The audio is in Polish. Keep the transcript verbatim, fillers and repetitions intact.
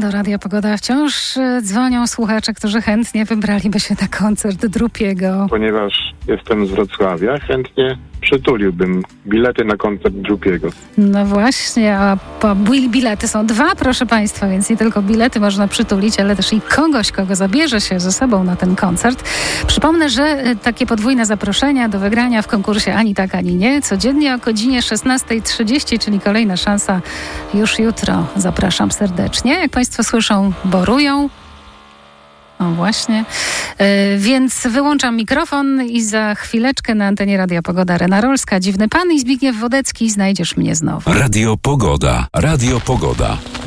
Do Radia Pogoda wciąż dzwonią słuchacze, którzy chętnie wybraliby się na koncert Drupiego. Ponieważ jestem z Wrocławia, chętnie przytuliłbym bilety na koncert Drupiego. No właśnie, a po bilety są dwa, proszę Państwa, więc nie tylko bilety można przytulić, ale też i kogoś, kogo zabierze się ze sobą na ten koncert. Przypomnę, że takie podwójne zaproszenia do wygrania w konkursie Ani tak, ani nie. Codziennie o godzinie szesnasta trzydzieści, czyli kolejna szansa już jutro. Zapraszam serdecznie. Jak Państwo słyszą, borują. O właśnie. Yy, więc wyłączam mikrofon i za chwileczkę na antenie Radia Pogoda Rena Rolska, Dziwny Pan i Zbigniew Wodecki. Znajdziesz mnie znowu. Radio Pogoda. Radio Pogoda.